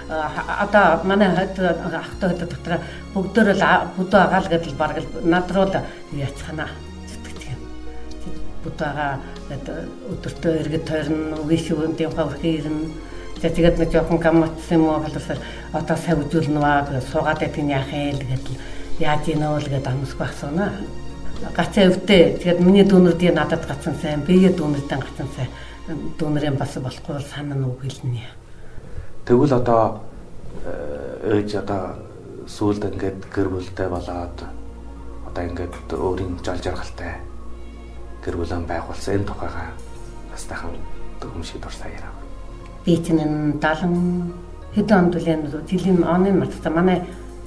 одоо манай ахтай дотор бүгдөө л бүдүү агаал гэдэл бараг над руу л яцхана зүтгэдэг юм. Бүдүүгаа өдөртөө эргэж тойрно, үгүйс үүндийн хаврхи ирнэ. Тэгээд нэг жоохон гамцсан юм уу халуусаар одоо савжуулна гэж суугаад байдгийг яах юм гэдэл яаж ийнө л гэдээ амсгүй асууна. Гацаа өвдөө. Тэгээд миний дүүнэрдээ надад гацсан сайн, биеэ дүүнэрдээ гацсан сайн. Дүүнэрийн бас болохгүй санаа нүг хэлнэ. Тэгвэл одоо ээж одоо сүүлд ингээд гэр бүлтэй болоод одоо ингээд өөрийн жол жаргалтай гэр бүлэн байгуулсан энэ тухайга бас тахам төгөмшид дурсаа яриа. Би чинь 70 хэдэн онд үлэн жилийн оны мартаа манай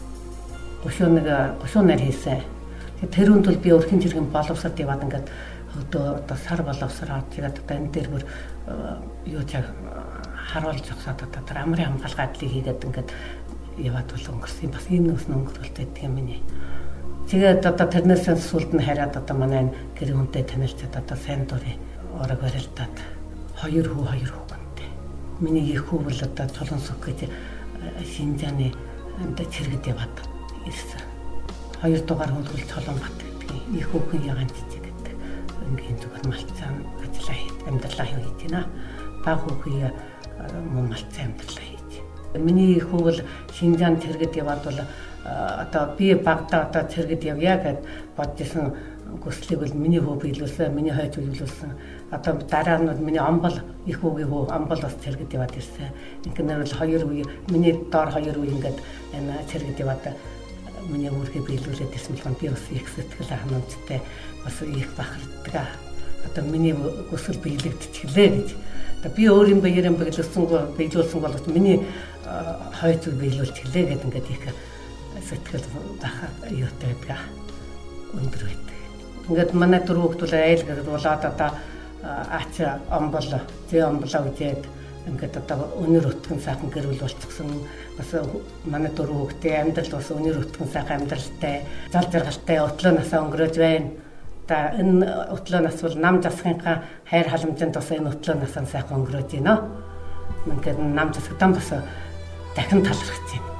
гушуунаар хийсэн. Тэр үнд бол би өрхийн жиргэн боловсрод яваад ингээд одоо сар боловсроод тэгээд одоо энэ дээр бүр юу чаг харуулж зогсоод одоо тэр амрын хамгаалгаадлыг хийгээд ингээд яваад бол өнгөрсөн. Бас энэ нүс өнгөрөлт байдаг юм миний. Тэгээд одоо тэрнээс сүлд нь хараад одоо манай гэр хүнтэй танилцаад одоо сайн дурын орог барилдаад 2 хүүгэнтэй. Миний их хүү бол одоо Цолонсог гэж Шинжааны энд цэрэгд яваад ирсэн. 2 дугаар хөлгөл Цолонбат гэдэг. Их хүүхэн ягаан жижиг гэдэг. Ингийн зүгээр малцаан ажиллаа амьдралаа хийж байна. Баг хүүхий мөн малцаан амьдралаа хийж. Миний их хүү бол Шинжаан цэрэгд яваад бол одоо би багтаа одоо цэрэгд явъя гэд бодсон хүслийг бол миний хүү биелүүлсэн, миний хойч биелүүлсэн. Одоо дараа нь миний омбол их хүүгийн хүү омбол бас цэрэгд яваад ирсэн. Ингээр бол 2 үе миний доор 2 үе ингээд энэ цэрэгд яваад миний өөрхий биелүүлээд ирсэн бол би бас их сэтгэл ханамжтай бас их бахархдаг. Одоо миний хүсэл биелэгдчихлээ гэж. Одоо би өөрийн баярын биелүүлсэн бол миний хойч биелүүлчихлээ гэдэг ингээд их сэтгэл бахар юутай байдаг. Өндөр байдаг. Ингээд манай дөрөв хүүхдүүл айл гэдэг болоод одоо ач омбол, зэ омблоо үзээд ингээд одоо өнөр өтгөн сайхан гэр бүл болчихсон. Бас манай дөрөв хүүхдээ амьдрал бас өнөр өтгөн сайхан амьдралтай, зал жаргалтай өтлөө насаа өнгөрөөж байна. Одоо энэ өтлөө нас бол нам засгынхаа хайр халамжинд бас энэ өтлөө насаа сайхан өнгөрөөж байна. Ингээд нам засагдан бас дахин талархаж байна.